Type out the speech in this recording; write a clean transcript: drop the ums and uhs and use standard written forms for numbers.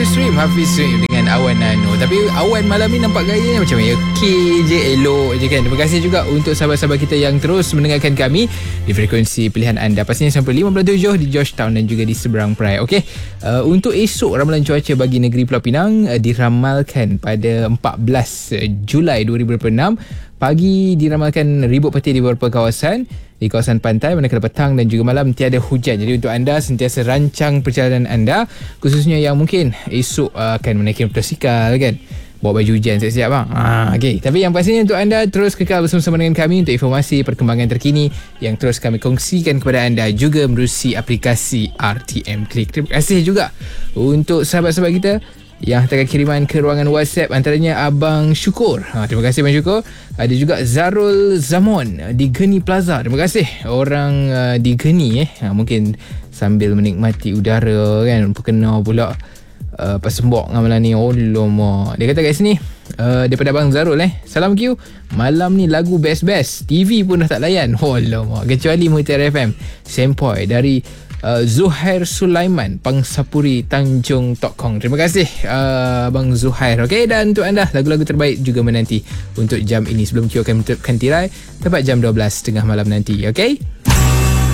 Stream Hafiz Stream dengan Awan Nano. Tapi Awan malam ni nampak gayanya macam okay je, elok je kan. Terima kasih juga untuk sahabat-sahabat kita yang terus mendengarkan kami di frekuensi pilihan anda. Pastinya sampai 5.7 di Georgetown dan juga di seberang Perai. Okey, untuk esok ramalan cuaca bagi negeri Pulau Pinang diramalkan pada 14 Julai 2026. Pagi diramalkan ribut petir di beberapa kawasan, di kawasan pantai, manakala petang dan juga malam tiada hujan. Jadi untuk anda sentiasa rancang perjalanan anda, khususnya yang mungkin esok akan menaiki motosikal kan, bawa baju hujan siap-siap bang. Okay. Tapi yang pastinya untuk anda terus kekal bersama-sama dengan kami untuk informasi perkembangan terkini yang terus kami kongsikan kepada anda juga menerusi aplikasi RTM Klik. Terima kasih juga untuk sahabat-sahabat kita yang hantarkan kiriman ke ruangan WhatsApp, antaranya Abang Syukur. Terima kasih Abang Syukur. Ada juga Zarul Zamon di Geni Plaza. Terima kasih orang di Geni mungkin sambil menikmati udara kan, berkenal pula pasembok malam ni. Alamak. Dia kata kat sini daripada Abang Zarul salam Q, malam ni lagu best-best, TV pun dah tak layan. Alamak. Kecuali Mutiara FM. Sempoi dari Zuhair Sulaiman, Pangsapuri, Tanjung Tok Kong. Terima kasih Abang Zuhair. Okey, dan untuk anda lagu-lagu terbaik juga menanti untuk jam ini sebelum Q akan menutupkan tirai tepat jam 12 tengah malam nanti. Okey.